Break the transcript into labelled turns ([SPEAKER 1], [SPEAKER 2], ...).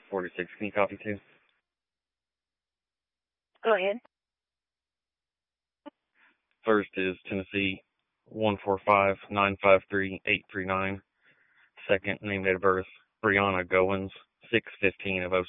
[SPEAKER 1] 46. Can you copy too?
[SPEAKER 2] Go ahead.
[SPEAKER 1] First is Tennessee 145-953-839. Second, name, date of birth, Brianna Goins, 6/15 of